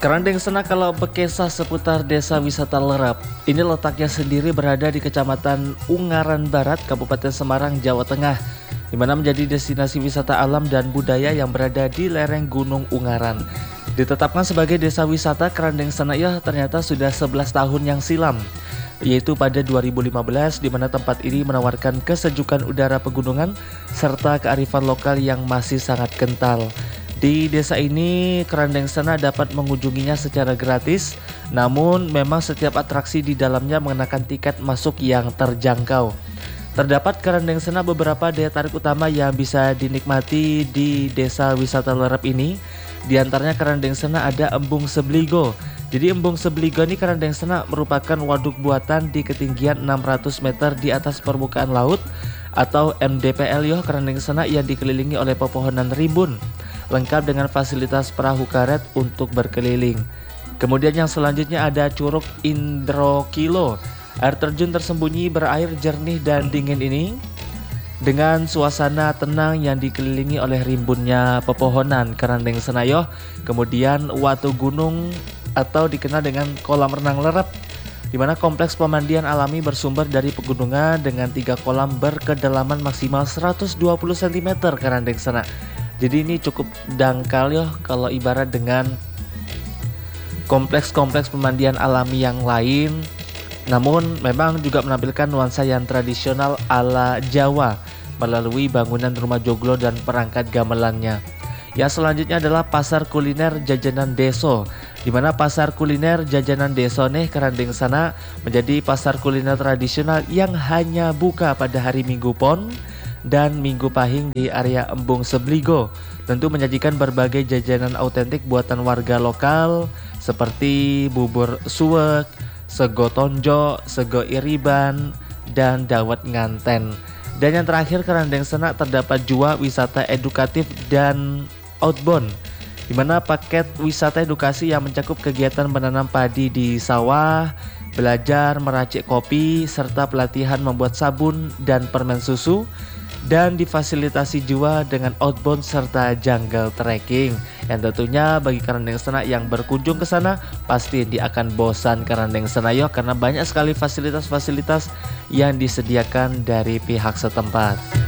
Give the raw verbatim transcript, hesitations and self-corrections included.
Kerandeng Senak kalau berkisah seputar desa wisata Lerep. Ini letaknya sendiri berada di Kecamatan Ungaran Barat, Kabupaten Semarang, Jawa Tengah, di mana menjadi destinasi wisata alam dan budaya yang berada di lereng Gunung Ungaran. Ditetapkan sebagai desa wisata, Kerandeng Senak ya ternyata sudah sebelas tahun yang silam, yaitu pada dua ribu lima belas, di mana tempat ini menawarkan kesejukan udara pegunungan serta kearifan lokal yang masih sangat kental. Di desa ini, Kerandeng Senak dapat mengunjunginya secara gratis, namun memang setiap atraksi di dalamnya mengenakan tiket masuk yang terjangkau. Terdapat Kerandeng Senak beberapa daya tarik utama yang bisa dinikmati di desa wisata Lerep ini. Di antaranya Kerandeng Senak ada Embung Sebligo. Jadi Embung Sebligo ini Kerandeng Senak merupakan waduk buatan di ketinggian enam ratus meter di atas permukaan laut atau M D P L Yoh Kerandeng Senak yang dikelilingi oleh pepohonan rimbun, lengkap dengan fasilitas perahu karet untuk berkeliling. Kemudian yang selanjutnya ada Curug Indrokilo. Air terjun tersembunyi berair jernih dan dingin ini dengan suasana tenang yang dikelilingi oleh rimbunnya pepohonan Kerandeng Senak yoh. Kemudian Watu Gunung atau dikenal dengan kolam renang Lerep, di mana kompleks pemandian alami bersumber dari pegunungan dengan tiga kolam berkedalaman maksimal seratus dua puluh sentimeter Kerandeng Senak. Jadi ini cukup dangkal ya kalau ibarat dengan kompleks-kompleks pemandian alami yang lain. Namun memang juga menampilkan nuansa yang tradisional ala Jawa melalui bangunan rumah joglo dan perangkat gamelannya. Yang selanjutnya adalah pasar kuliner jajanan deso, di mana pasar kuliner jajanan deso nih Kerandeng Senak menjadi pasar kuliner tradisional yang hanya buka pada hari Minggu Pon dan Minggu Pahing di area Embung Sebligo. Tentu menyajikan berbagai jajanan autentik buatan warga lokal seperti bubur suwek, sego tonjo, sego iriban, dan dawet nganten. Dan yang terakhir Kerandeng Senak terdapat jua wisata edukatif dan outbound, di mana paket wisata edukasi yang mencakup kegiatan menanam padi di sawah, belajar meracik kopi, serta pelatihan membuat sabun dan permen susu, dan difasilitasi jua dengan outbound serta jungle trekking. Yang tentunya bagi Kerandeng Senak yang berkunjung ke sana pasti dia akan bosan Kerandeng Senak yoh, karena banyak sekali fasilitas-fasilitas yang disediakan dari pihak setempat.